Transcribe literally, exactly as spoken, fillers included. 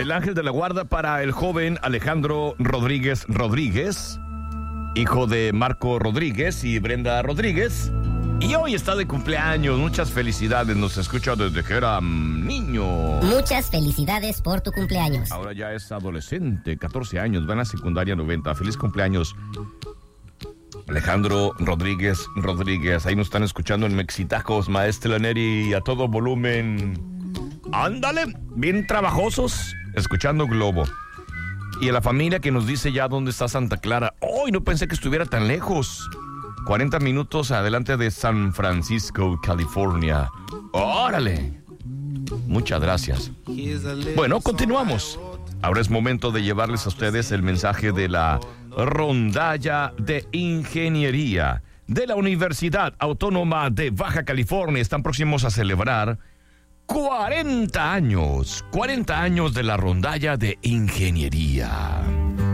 el ángel de la guarda para el joven Alejandro Rodríguez Rodríguez, hijo de Marco Rodríguez y Brenda Rodríguez. Y hoy está de cumpleaños. Muchas felicidades. Nos escucha desde que era niño. Muchas felicidades por tu cumpleaños. Ahora ya es adolescente, catorce años, va en la secundaria noventa. Feliz cumpleaños, Alejandro Rodríguez Rodríguez. Ahí nos están escuchando en Mexitajos, Maestra Neri, a todo volumen. Ándale, bien trabajosos, escuchando Globo. Y a la familia que nos dice ya dónde está Santa Clara. Hoy no pensé que estuviera tan lejos. cuarenta minutos adelante de San Francisco, California. ¡Órale! Muchas gracias. Bueno, continuamos. Ahora es momento de llevarles a ustedes el mensaje de la Rondalla de Ingeniería de la Universidad Autónoma de Baja California. Están próximos a celebrar cuarenta años. cuarenta años de la Rondalla de Ingeniería.